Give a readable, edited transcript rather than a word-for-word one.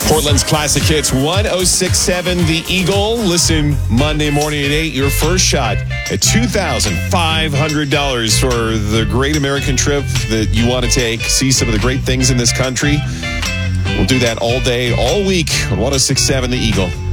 Portland's Classic Hits 1067 The Eagle. Listen Monday morning at 8. Your first shot at $2,500 for the great American trip that you want to take. See some of the great things in this country. We'll do that all day, all week on 1067 The Eagle.